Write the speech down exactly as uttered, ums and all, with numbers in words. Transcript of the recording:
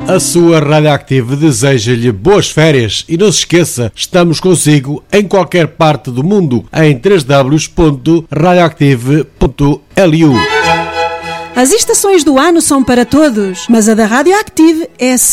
A sua Radioactive deseja-lhe boas férias e não se esqueça, estamos consigo em qualquer parte do mundo em w w w ponto radioactive ponto l u. As estações do ano são para todos, mas a da Radioactive é